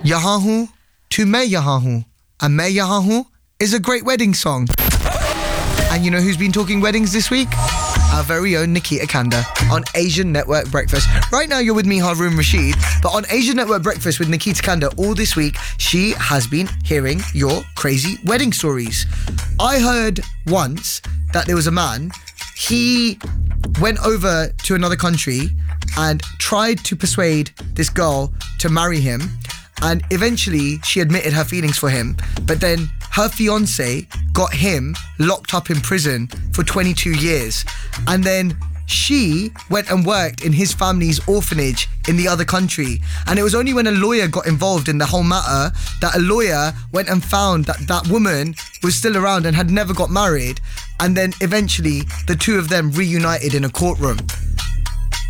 Yahan Hoon to Main Yahan Hoon. And Main Yahan Hoon is a great wedding song. And you know who's been talking weddings this week? Our very own Nikita Kanda on Asian Network Breakfast. Right now you're with me, Harun Rashid, but on Asian Network Breakfast with Nikita Kanda all this week, she has been hearing your crazy wedding stories. I heard once that there was a man, he went over to another country and tried to persuade this girl to marry him, and eventually she admitted her feelings for him, but then her fiance got him locked up in prison for 22 years. And then she went and worked in his family's orphanage in the other country. And it was only when a lawyer got involved in the whole matter that a lawyer went and found that that woman was still around and had never got married. And then eventually the two of them reunited in a courtroom.